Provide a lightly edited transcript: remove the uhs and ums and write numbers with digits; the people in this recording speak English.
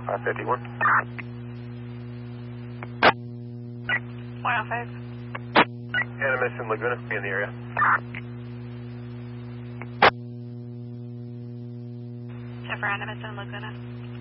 551. 105. Animus in Laguna, be in the area. Check for Animus in Laguna.